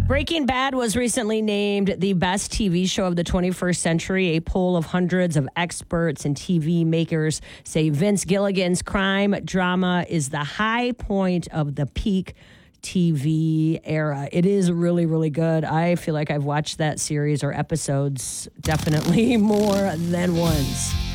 Breaking Bad was recently named the best TV show of the 21st century. A poll of hundreds of experts and TV makers say Vince Gilligan's crime drama is the high point of the peak TV era. It is really, really good. I feel like I've watched that series or episodes definitely more than once.